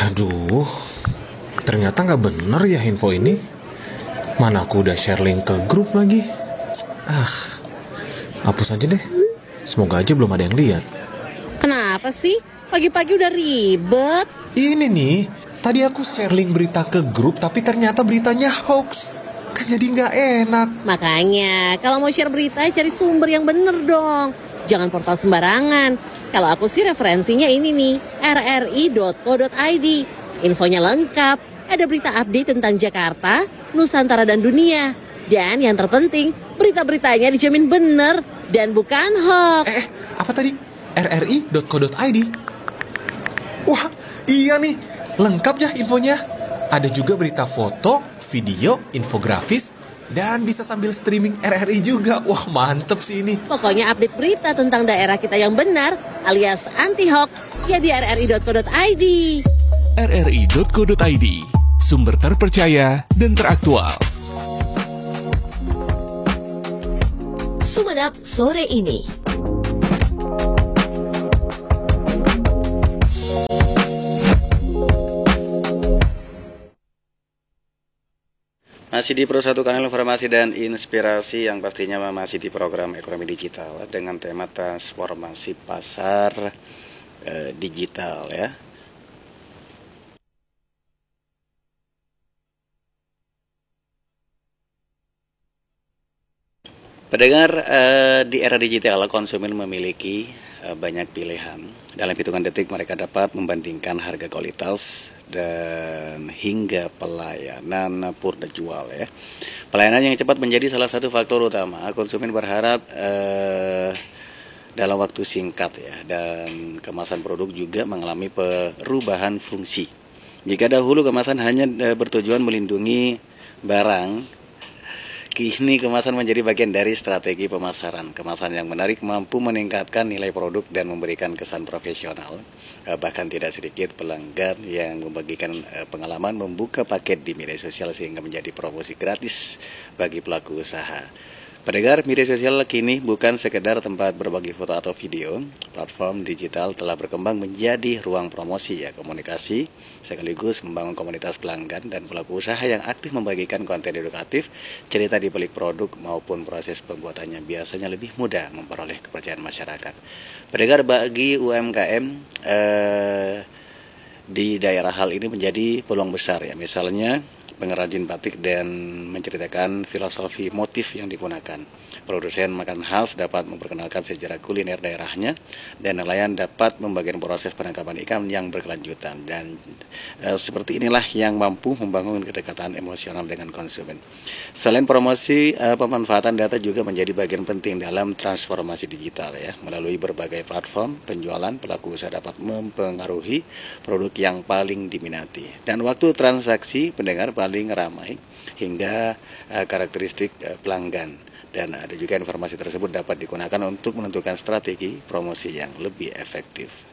Aduh, ternyata nggak bener ya info ini. Mana aku udah share link ke grup lagi. Ah, hapus aja deh. Semoga aja belum ada yang lihat. Kenapa sih? Pagi-pagi udah ribet. Ini nih, tadi aku share link berita ke grup tapi ternyata beritanya hoax. Kan jadi nggak enak. Makanya, kalau mau share berita, cari sumber yang bener dong. Jangan portal sembarangan. Kalau aku sih referensinya ini nih, rri.co.id. Infonya lengkap, ada berita update tentang Jakarta, Nusantara dan dunia. Dan yang terpenting, berita-beritanya dijamin bener dan bukan hoax. Apa tadi? rri.co.id. Wah, iya nih, lengkap ya infonya. Ada juga berita foto, video, infografis, dan bisa sambil streaming RRI juga. Wah, mantep sih ini. Pokoknya update berita tentang daerah kita yang benar, alias anti-hoax, ya di rri.co.id. rri.co.id, sumber terpercaya dan teraktual. Sumenep sore ini. Masih di Pro1 Kanal Informasi dan Inspirasi yang pastinya masih di program Ekonomi Digital dengan tema transformasi pasar digital ya. Pendengar, di era digital konsumen memiliki banyak pilihan. Dalam hitungan detik mereka dapat membandingkan harga kualitas dan hingga pelayanan purda jual ya. Pelayanan yang cepat menjadi salah satu faktor utama. Konsumen berharap dalam waktu singkat ya, dan kemasan produk juga mengalami perubahan fungsi. Jika dahulu kemasan hanya bertujuan melindungi barang, kini kemasan menjadi bagian dari strategi pemasaran. Kemasan yang menarik mampu meningkatkan nilai produk dan memberikan kesan profesional. Bahkan tidak sedikit pelanggan yang membagikan pengalaman membuka paket di media sosial sehingga menjadi promosi gratis bagi pelaku usaha. Pendengar, media sosial kini bukan sekedar tempat berbagi foto atau video. Platform digital telah berkembang menjadi ruang promosi ya, komunikasi, sekaligus membangun komunitas pelanggan dan pelaku usaha yang aktif membagikan konten edukatif, cerita di balik produk maupun proses pembuatannya biasanya lebih mudah memperoleh kepercayaan masyarakat. Pendengar, bagi UMKM di daerah hal ini menjadi peluang besar ya, misalnya pengrajin batik dan menceritakan filosofi motif yang digunakan. Produsen makanan khas dapat memperkenalkan sejarah kuliner daerahnya, dan nelayan dapat membagikan proses penangkapan ikan yang berkelanjutan. Dan seperti inilah yang mampu membangun kedekatan emosional dengan konsumen. Selain promosi, pemanfaatan data juga menjadi bagian penting dalam transformasi digital ya. Melalui berbagai platform penjualan, pelaku usaha dapat mempengaruhi produk yang paling diminati. Dan waktu transaksi pendengar paling ramai hingga karakteristik pelanggan. Dan ada juga informasi tersebut dapat digunakan untuk menentukan strategi promosi yang lebih efektif.